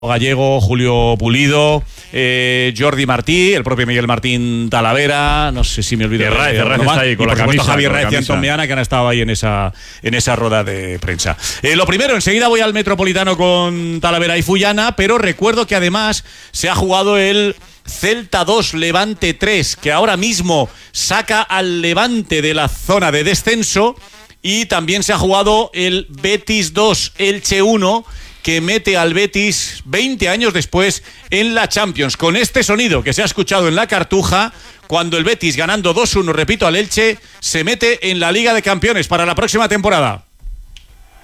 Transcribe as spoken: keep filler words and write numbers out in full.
Gallego, Julio Pulido, eh, Jordi Martí, el propio Miguel Martín Talavera, no sé si me olvido. Raez, de Raez está ahí con y la por supuesto camisa, Javier con la Raez y camisa. Antón Meana, que han estado ahí en esa, en esa rueda de prensa. Eh, lo primero, enseguida voy al Metropolitano con Talavera y Fullana, pero recuerdo que además se ha jugado el Celta dos, Levante tres, que ahora mismo saca al Levante de la zona de descenso, y también se ha jugado el Betis dos, Elche uno, que mete al Betis veinte años después en la Champions, con este sonido que se ha escuchado en la Cartuja, cuando el Betis, ganando dos uno, repito, al Elche, se mete en la Liga de Campeones para la próxima temporada.